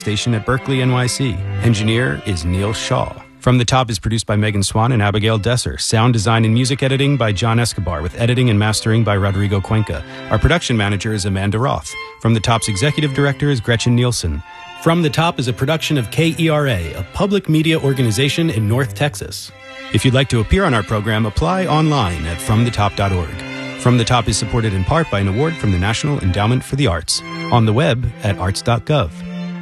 Station at Berkeley, NYC. Engineer is Neil Shaw. From the Top is produced by Megan Swan and Abigail Desser. Sound design and music editing by John Escobar, with editing and mastering by Rodrigo Cuenca. Our production manager is Amanda Roth. From the Top's executive director is Gretchen Nielsen. From the Top is a production of KERA, a public media organization in North Texas. If you'd like to appear on our program, apply online at fromthetop.org. From the Top is supported in part by an award from the National Endowment for the Arts. On the web at arts.gov.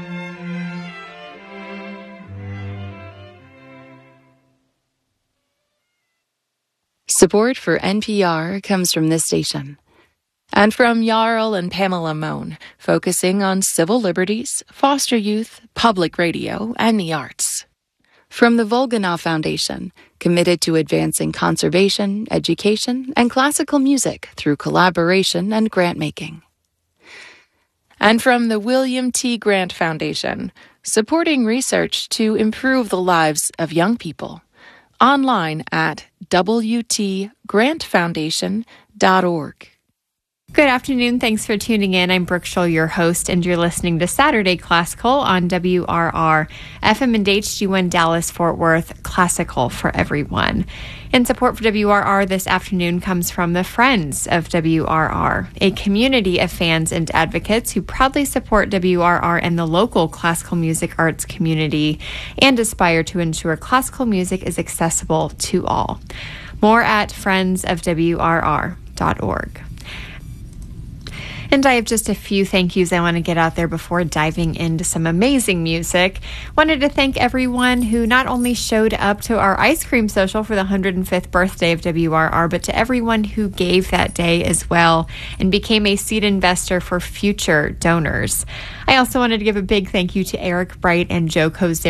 Support for NPR comes from this station. And from Jarl and Pamela Mohn, focusing on civil liberties, foster youth, public radio, and the arts. From the Volganov Foundation, committed to advancing conservation, education, and classical music through collaboration and grant-making. And from the William T. Grant Foundation, supporting research to improve the lives of young people. Online at wtgrantfoundation.org. Good afternoon. Thanks for tuning in. I'm Brooke Scholl, your host, and you're listening to Saturday Classical on WRR, FM and HD1 Dallas Fort Worth, classical for everyone. And support for WRR this afternoon comes from the Friends of WRR, a community of fans and advocates who proudly support WRR and the local classical music arts community and aspire to ensure classical music is accessible to all. More at friendsofwrr.org. And I have just a few thank yous I want to get out there before diving into some amazing music. Wanted to thank everyone who not only showed up to our ice cream social for the 105th birthday of WRR, but to everyone who gave that day as well and became a seed investor for future donors. I also wanted to give a big thank you to Eric Bright and Joe Kozer